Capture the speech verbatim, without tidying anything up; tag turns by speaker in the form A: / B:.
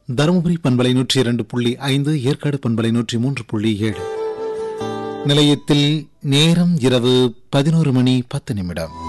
A: தருமபுரி பண்பலை நூற்றி இரண்டு புள்ளி ஐந்து, ஏற்காடு பண்பலை நூற்றி மூன்று புள்ளி ஏழு. நிலையத்தில் நேரம் இரவு பதினோரு மணி பத்து நிமிடம்.